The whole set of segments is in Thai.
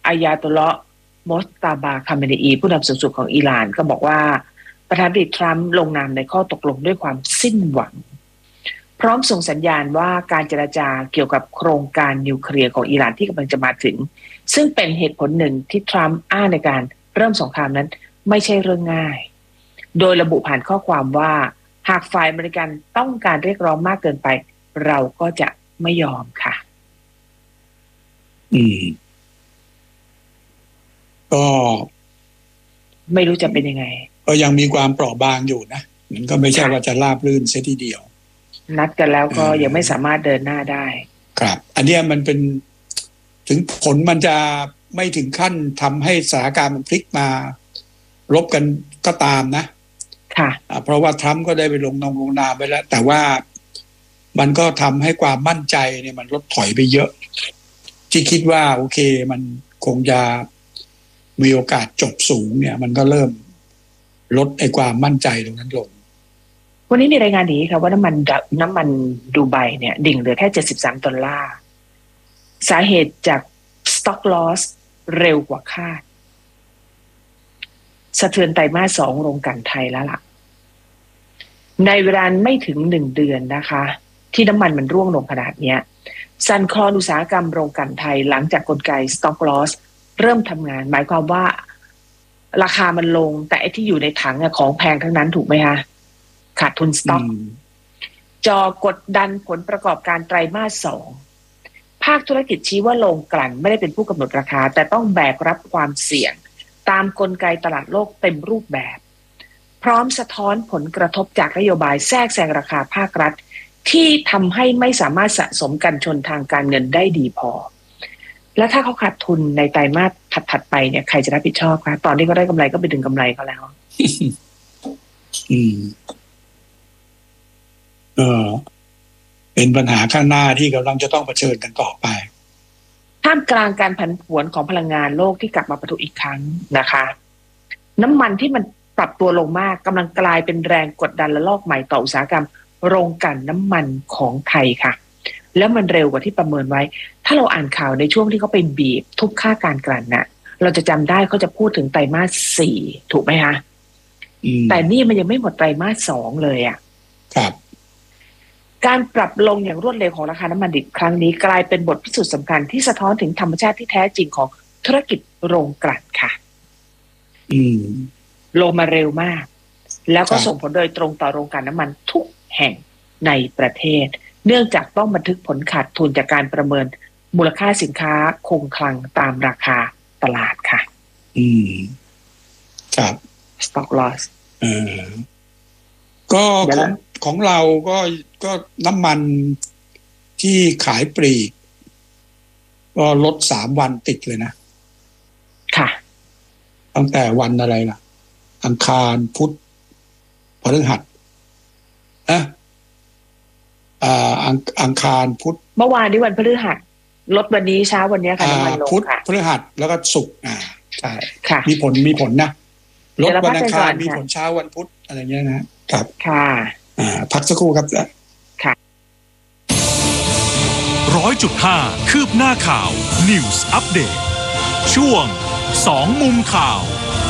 อายาตุลลอฮ์มอสตาบาคาเมนีผู้นำสูงสุดของอิหร่านก็บอกว่าประธานาธิบดีทรัมป์ลงนามในข้อตกลงด้วยความสิ้นหวังพร้อมส่งสัญญาณว่าการเจรจาเกี่ยวกับโครงการนิวเคลียร์ของอิหร่านที่กำลังจะมาถึงซึ่งเป็นเหตุผลหนึ่งที่ทรัมป์อ้างในการเริ่มสงครามนั้นไม่ใช่เรื่องง่ายโดยระบุผ่านข้อความว่าหากฝ่ายอเมริกันต้องการเรียกร้องมากเกินไปเราก็จะไม่ยอมค่ะก็ไม่รู้จะเป็นยังไงก็ยังมีความเปราะบางอยู่นะมันก็ไม่ใช่ว่าจะราบรื่นเสียทีเดียวนัดกันแล้วก็ยังไม่สามารถเดินหน้าได้ครับอันนี้มันเป็นถึงผลมันจะไม่ถึงขั้นทำให้สถานการณ์มันพลิกมารบกันก็ตามนะค่ะเพราะว่าทรัมป์ก็ได้ไปลงนามไปแล้วแต่ว่ามันก็ทำให้ความมั่นใจเนี่ยมันลดถอยไปเยอะที่คิดว่าโอเคมันคงจะมีโอกาสจบสูงเนี่ยมันก็เริ่มลดไอ้ความมั่นใจตรงนั้นลงวันนี้มีรายงานดีค่ะว่าน้ำมันดูไบเนี่ยดิ่งเหลือแค่$73สาเหตุจาก stock loss เร็วกว่าคาดสะเทือนไตรมาส 2โรงกลั่นไทยแล้วล่ะในเวลาไม่ถึง1เดือนนะคะที่น้ำมันร่วงลงขนาดนี้สั่นคลอนอุตสาหกรรมโรงกลั่นไทยหลังจากกลไก stock loss เริ่มทำงานหมายความว่าราคามันลงแต่ไอ้ที่อยู่ในถังของแพงทั้งนั้นถูกไหมคะขาดทุนสต็อกจอกดดันผลประกอบการไตรมาส 2ภาคธุรกิจชี้ว่าโรงกลั่นไม่ได้เป็นผู้กำหนดราคาแต่ต้องแบกรับความเสี่ยงตามกลไกตลาดโลกเต็มรูปแบบพร้อมสะท้อนผลกระทบจากนโยบายแทรกแซงราคาภาครัฐที่ทำให้ไม่สามารถสะสมกันชนทางการเงินได้ดีพอแล้วถ้าเขาขาดทุนในไตรมาสถัดไปเนี่ยใครจะรับผิดชอบคะตอนนี้ก็ได้กำไรก็ไปดึงกำไรเขาแล้วเป็นปัญหาข้างหน้าที่กำลังจะต้องเผชิญกันต่อไปท่ามกลางการผันผวนของพลังงานโลกที่กลับมาปะทุอีกครั้งนะคะน้ำมันที่มันปรับตัวลงมากกำลังกลายเป็นแรงกดดันระลอกใหม่ต่ออุตสาหกรรมโรงกลั่นน้ำมันของไทยค่ะแล้วมันเร็วกว่าที่ประเมินไว้ถ้าเราอ่านข่าวในช่วงที่เขาไปบีบทุบค่าการกลั่นน่ะเราจะจำได้เขาจะพูดถึงไตรมาส 4ถูกไหมคะแต่นี่มันยังไม่หมดไตรมาส 2เลยอ่ะครับการปรับลงอย่างรวดเร็วของราคาน้ำมันดิบครั้งนี้กลายเป็นบทพิสูจน์สำคัญที่สะท้อนถึงธรรมชาติที่แท้จริงของธุรกิจโรงกลั่นค่ะลงมาเร็วมากแล้วก็ส่งผลโดยตรงต่อโรงกลั่นน้ำมันทุกแห่งในประเทศเนื่องจากต้องบันทึกผลขาดทุนจากการประเมินมูลค่าสินค้าคงคลังตามราคาตลาดค่ะครับ stock loss ก็ของเราก็น้ำมันที่ขายปลีกก็ลด3วันติดเลยนะค่ะตั้งแต่วันอะไรล่ะอังคารพุธพฤหัสอังคารพุธเมื่อวานนี้วันพฤหัสลดวันนี้เช้าวันนี้ค่ะน้ำมันลงพุธพฤหัสแล้วก็ศุกร์ใช่ค่ะมีผลนะลดวันอังคารมีผลเช้าวันพุธอะไรเงี้ยนะครับค่ะพักสักครู่ครับค่ะ 100.5 คืบหน้าข่าว News Update ช่วง2มุมข่าว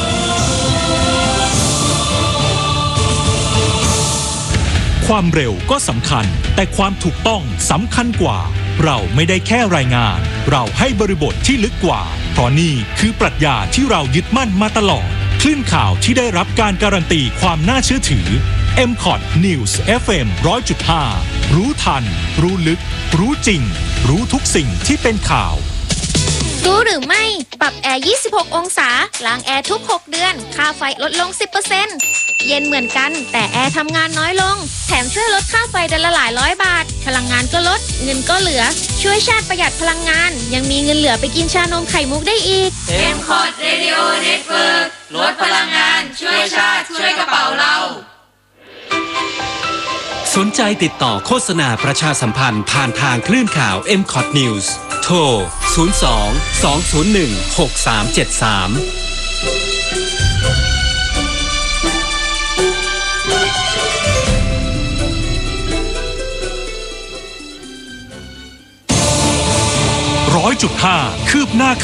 ความเร็วก็สำคัญแต่ความถูกต้องสำคัญกว่าเราไม่ได้แค่รายงานเราให้บริบทที่ลึกกว่าเพราะนี่คือปรัชญาที่เรายึดมั่นมาตลอดคลื่นข่าวที่ได้รับการการันตีความน่าเชื่อถือ MCOT News FM 100.5 รู้ทันรู้ลึกรู้จริงรู้ทุกสิ่งที่เป็นข่าวรู้หรือไม่ปรับแอร์26องศาล้างแอร์ทุก6เดือนค่าไฟลดลง 10% เย็นเหมือนกันแต่แอร์ทำงานน้อยลงแถมช่วยลดค่าไฟเดือนละหลายร้อยบาทพลังงานก็ลดเงินก็เหลือช่วยชาติประหยัดพลังงานยังมีเงินเหลือไปกินชานมไข่มุกได้อีก MCOT Radio Network ลดพลังงานช่วยชาติช่วยกระเป๋าเราสนใจติดต่อโฆษณาประชาสัมพันธ์ผ่านทางคลื่นข่าว MCOT News โทร 100.5 คืบหน้า